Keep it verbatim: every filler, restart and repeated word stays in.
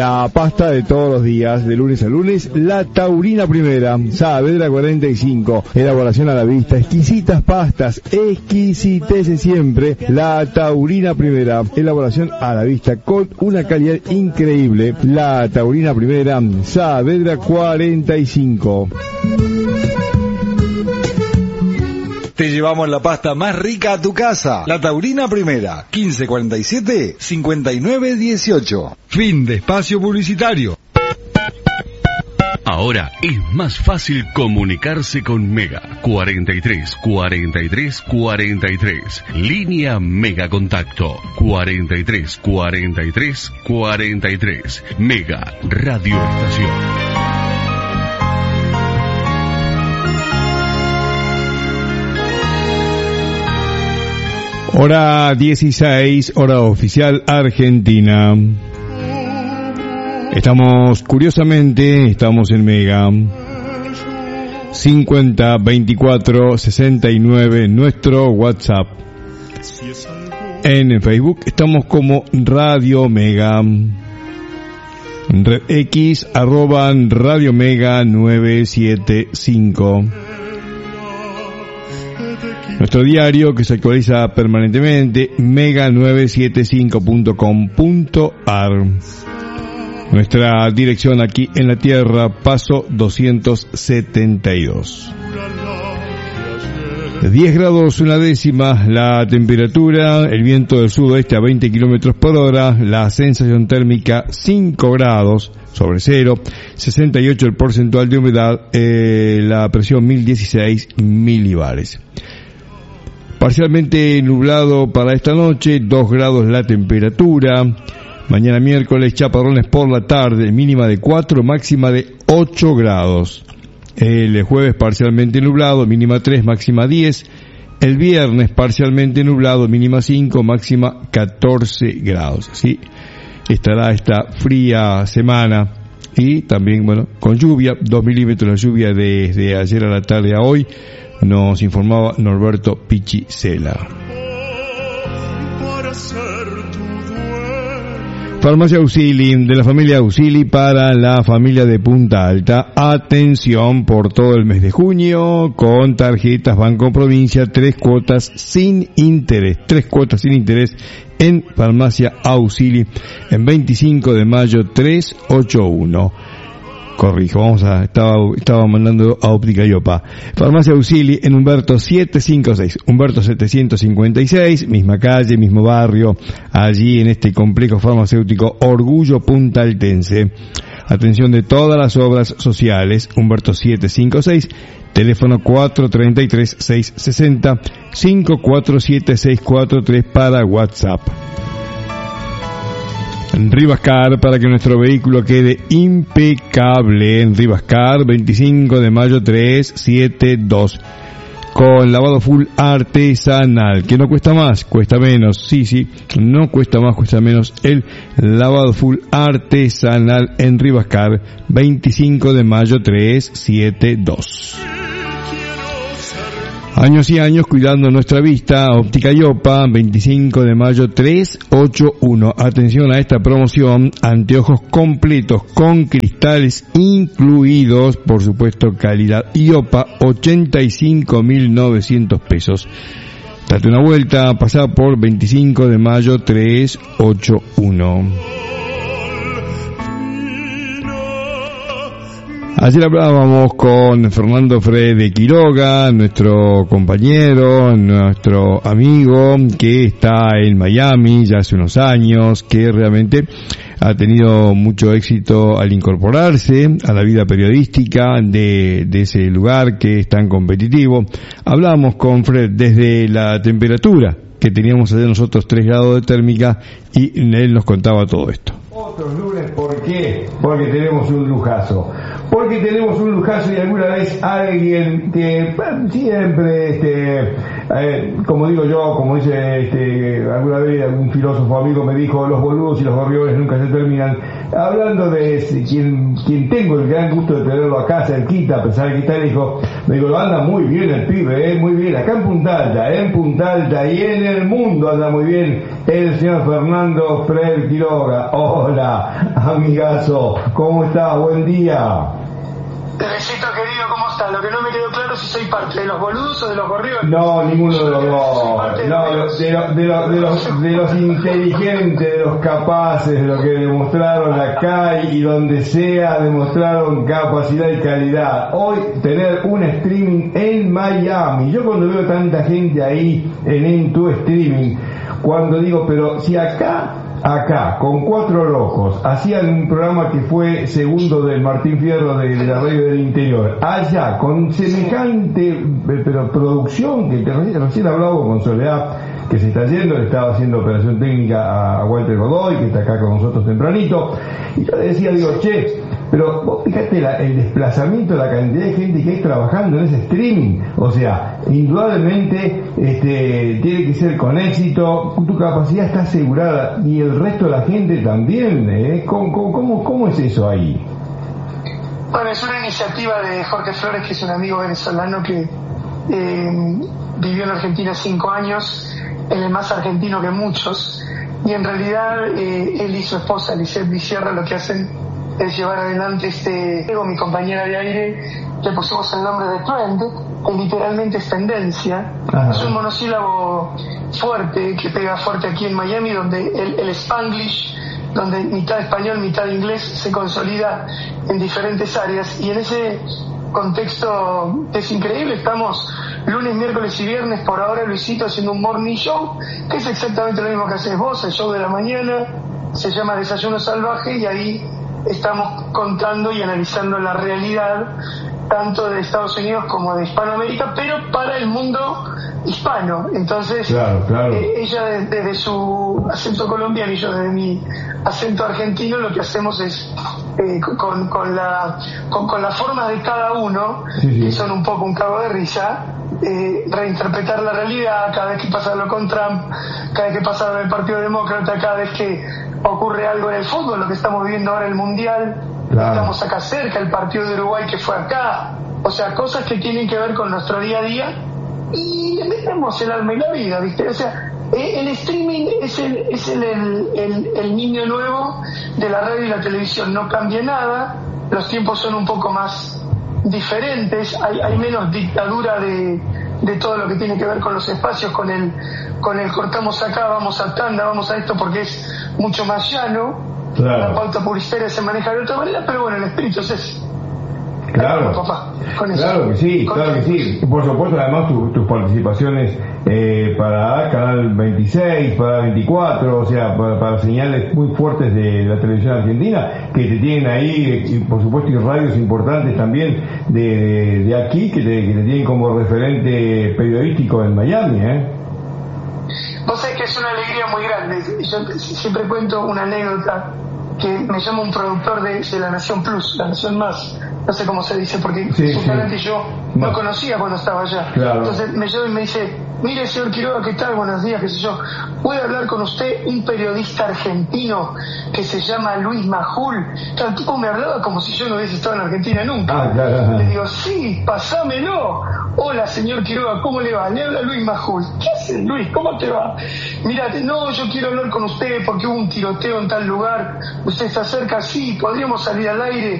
La pasta de todos los días, de lunes a lunes, la Taurina Primera, Saavedra cuarenta y cinco, elaboración a la vista, exquisitas pastas, exquisitece siempre, la Taurina Primera, elaboración a la vista con una calidad increíble, la Taurina Primera, Saavedra cuarenta y cinco. Te llevamos la pasta más rica a tu casa. La Taurina Primera, quince cuarenta y siete, cincuenta y nueve dieciocho. Fin de espacio publicitario. Ahora es más fácil comunicarse con Mega. cuarenta y tres, cuarenta y tres, cuarenta y tres. Línea Mega Contacto. cuarenta y tres, cuarenta y tres, cuarenta y tres. Mega Radio Estación. Hora dieciséis, hora oficial Argentina. Estamos, curiosamente, estamos en Mega. cincuenta, veinticuatro, sesenta y nueve, nuestro WhatsApp. En Facebook estamos como Radio Mega. Red X, arroba Radio Mega nueve siete cinco. Nuestro diario que se actualiza permanentemente, mega nueve siete cinco punto com punto a r. Nuestra dirección aquí en la Tierra, Paso doscientos setenta y dos. diez grados una décima la temperatura, el viento del sudoeste a veinte kilómetros por hora, la sensación térmica cinco grados sobre cero, sesenta y ocho el porcentual de humedad, eh, la presión mil dieciséis milibares. Parcialmente nublado para esta noche, dos grados la temperatura. Mañana miércoles, chaparrones por la tarde, mínima de cuatro, máxima de ocho grados. El jueves parcialmente nublado, mínima tres, máxima diez. El viernes parcialmente nublado, mínima cinco, máxima catorce grados. Así estará esta fría semana y también, bueno, con lluvia, dos milímetros de lluvia desde ayer a la tarde a hoy. Nos informaba Norberto Pichicela. Farmacia Auxili, de la familia Auxili para la familia de Punta Alta. Atención por todo el mes de junio, con tarjetas Banco Provincia, tres cuotas sin interés, tres cuotas sin interés en Farmacia Auxili, en veinticinco de mayo trescientos ochenta y uno. Corrijo, vamos a, estaba, estaba mandando a Óptica Iopa. Farmacia Auxili en Humberto setecientos cincuenta y seis, Humberto setecientos cincuenta y seis, misma calle, mismo barrio, allí en este complejo farmacéutico Orgullo Puntaltense. Atención de todas las obras sociales, Humberto setecientos cincuenta y seis, teléfono cuatro tres tres, seis seis cero, cinco cuatro siete seis cuatro tres para WhatsApp. En Rivascar, para que nuestro vehículo quede impecable, en Rivascar, veinticinco de mayo trescientos setenta y dos, con lavado full artesanal, que no cuesta más, cuesta menos, sí, sí, no cuesta más, cuesta menos el lavado full artesanal en Rivascar, veinticinco de mayo trescientos setenta y dos. Años y años cuidando nuestra vista, Óptica Iopa, veinticinco de mayo trescientos ochenta y uno. Atención a esta promoción, anteojos completos con cristales incluidos, por supuesto calidad Iopa, ochenta y cinco mil novecientos pesos. Date una vuelta, pasá por veinticinco de mayo trescientos ochenta y uno. Ayer hablábamos con Fernando Fred Quiroga, nuestro compañero, nuestro amigo, que está en Miami ya hace unos años, que realmente ha tenido mucho éxito al incorporarse a la vida periodística de, de ese lugar que es tan competitivo. Hablábamos con Fred desde la temperatura que teníamos ayer nosotros, tres grados de térmica, y él nos contaba todo esto. Otros lunes, ¿por qué? Porque tenemos un lujazo. Porque tenemos un lujazo y alguna vez alguien que bueno, siempre este, eh, como digo yo, como dice este, alguna vez algún filósofo amigo me dijo, los boludos y los gorriones nunca se terminan. Hablando de quien, quien tengo el gran gusto de tenerlo acá cerquita, a pesar de que está lejos, me digo, lo anda muy bien el pibe, eh, muy bien, acá en Punta Alta, en Punta Alta y en el mundo anda muy bien el señor Fernando Fred Quiroga. Hola, amigazo, ¿cómo estás? Buen día. Teresito querido, ¿cómo estás? Lo que no me quedó claro es si soy parte de los boludos o de los gorriones. No, ninguno de los dos. No, de, lo, de, lo, de, lo, de, los, de los inteligentes, de los capaces, de lo que demostraron acá y donde sea, demostraron capacidad y calidad. Hoy tener un streaming en Miami. Yo cuando veo tanta gente ahí en, en tu streaming, cuando digo, pero si acá... Acá, con cuatro locos, hacían un programa que fue segundo del Martín Fierro de, de la radio del interior. Allá, con semejante pero producción, que te, recién hablaba con Soledad, que se está yendo, le estaba haciendo operación técnica a, a Walter Godoy, que está acá con nosotros tempranito. Y yo le decía, digo, che, pero vos fíjate la, el desplazamiento, la cantidad de gente que hay trabajando en ese streaming. O sea, indudablemente este, tiene que ser con éxito, tu capacidad está asegurada y el resto de la gente también. ¿eh? ¿Cómo, cómo, ¿Cómo es eso ahí? Bueno, es una iniciativa de Jorge Flores, que es un amigo venezolano que eh, vivió en Argentina cinco años, él es más argentino que muchos, y en realidad eh, él y su esposa, Lisette Vizierra, lo que hacen es llevar adelante este, mi compañera de aire, le pusimos el nombre de Trend, que literalmente es tendencia. Ajá. Es un monosílabo fuerte, que pega fuerte aquí en Miami, donde el, el Spanglish, donde mitad español, mitad inglés, se consolida en diferentes áreas, y en ese contexto es increíble. Estamos lunes, miércoles y viernes, por ahora Luisito haciendo un morning show, que es exactamente lo mismo que haces vos, el show de la mañana, se llama Desayuno Salvaje, y ahí estamos contando y analizando la realidad tanto de Estados Unidos como de Hispanoamérica, pero para el mundo hispano. Entonces, claro, claro. Eh, ella desde, desde su acento colombiano y yo desde mi acento argentino, lo que hacemos es eh, con, con la con, con la forma de cada uno, sí, sí. que son un poco un cago de risa, eh, reinterpretar la realidad cada vez que pasa algo con Trump, cada vez que pasa algo en el Partido Demócrata, cada vez que ocurre algo en el fútbol, lo que estamos viendo ahora el Mundial, claro. Estamos acá cerca, el partido de Uruguay que fue acá, o sea, cosas que tienen que ver con nuestro día a día, y le metemos el alma y la vida, ¿viste? O sea, el streaming es el es el, el, el, el niño nuevo de la radio y la televisión, no cambia nada, los tiempos son un poco más diferentes, hay, hay menos dictadura de, de todo lo que tiene que ver con los espacios, con el, con el cortamos acá, vamos a tanda, vamos a esto, porque es mucho más llano. Claro. La pauta publicitaria se maneja de otra manera, pero bueno, el espíritu es ese. Claro, papá, con eso. Claro que sí, con claro que sí. Por supuesto, además tu, tus participaciones eh, para Canal veintiséis, para veinticuatro, o sea, para, para señales muy fuertes de la televisión argentina, que te tienen ahí, y por supuesto, y radios importantes también de, de, de aquí, que te, que te tienen como referente periodístico en Miami, ¿eh? Vos sabés que es una alegría muy grande. Yo siempre cuento una anécdota que me llama un productor de, de La Nación Plus, La Nación Más, no sé cómo se dice, porque sí, justamente sí. yo no Más. conocía cuando estaba allá. Claro. Entonces me llama y me dice, mire señor Quiroga, ¿qué tal? Buenos días, qué sé yo. ¿Puede hablar con usted un periodista argentino que se llama Luis Majul? Claro, el tipo me hablaba como si yo no hubiese estado en Argentina nunca. Ah, claro. Le digo, sí, pasámelo. Hola señor Quiroga, ¿cómo le va? Le habla Luis Majul. ¿Qué haces, Luis? ¿Cómo te va? Mira, no, yo quiero hablar con usted porque hubo un tiroteo en tal lugar. ¿Usted está cerca? Sí, podríamos salir al aire.